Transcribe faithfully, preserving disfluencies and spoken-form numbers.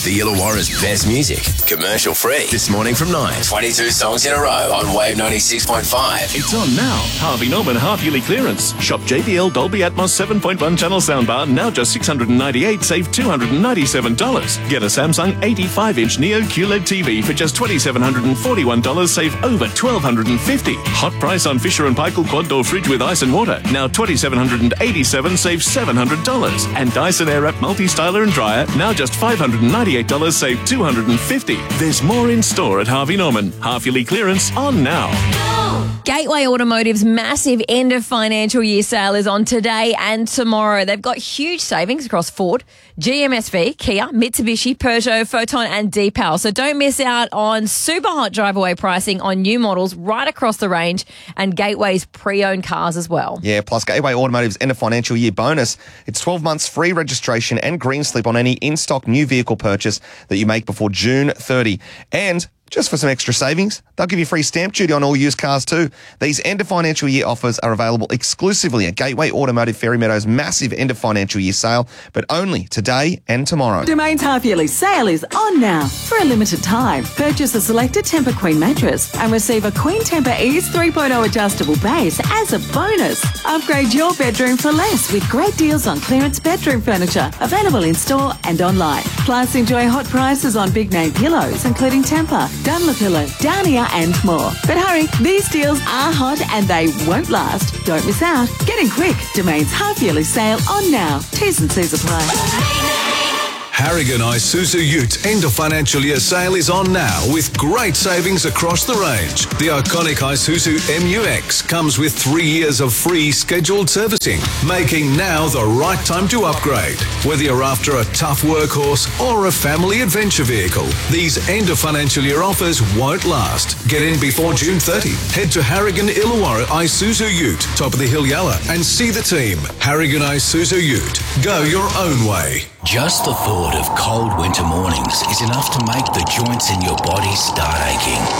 The Illawarra's best music, commercial free. This morning from nine. twenty-two songs in a row on Wave ninety-six point five. It's on now. Harvey Norman half-yearly clearance. Shop J B L Dolby Atmos seven point one channel soundbar, now just six hundred ninety-eight dollars, save two hundred ninety-seven dollars. Get a Samsung eighty-five inch Neo Q L E D T V for just two thousand seven hundred forty-one dollars, save over one thousand two hundred fifty dollars. Hot price on Fisher and Paykel quad door fridge with ice and water, now two thousand seven hundred eighty-seven dollars, save seven hundred dollars. And Dyson Airwrap multi-styler and dryer, now just five hundred ninety-eight dollars, save two hundred fifty dollars. There's more in store at Harvey Norman. Half-yearly clearance on now. Gateway Automotive's massive end of financial year sale is on today and tomorrow. They've got huge savings across Ford, G M S V, Kia, Mitsubishi, Peugeot, Photon and Deepal. So don't miss out on super hot drive-away pricing on new models right across the range and Gateway's pre-owned cars as well. Yeah, plus Gateway Automotive's end of financial year bonus. It's twelve months free registration and green slip on any in-stock new vehicle purchase that you make before June thirtieth. And just for some extra savings, they'll give you free stamp duty on all used cars too. These end of financial year offers are available exclusively at Gateway Automotive Fairy Meadows' massive end of financial year sale, but only today and tomorrow. Domain's half-yearly sale is on now. For a limited time, purchase a selected Tempur Queen mattress and receive a Queen Tempur Ease three point oh adjustable base as a bonus. Upgrade your bedroom for less with great deals on clearance bedroom furniture, available in-store and online. Plus, enjoy hot prices on big-name pillows, including Tempur, Dunlopillow, Downia and more. But hurry, these deals are hot and they won't last. Don't miss out. Get in quick. Domain's half-yearly sale on now. T's and C's apply. Harrigan Isuzu Ute end of financial year sale is on now with great savings across the range. The iconic Isuzu M U X comes with three years of free scheduled servicing, making now the right time to upgrade. Whether you're after a tough workhorse or a family adventure vehicle, these end of financial year offers won't last. Get in before June thirtieth. Head to Harrigan Illawarra Isuzu Ute, top of the hill Yalla, and see the team. Harrigan Isuzu Ute. Go your own way. Just the thought of cold winter mornings is enough to make the joints in your body start aching.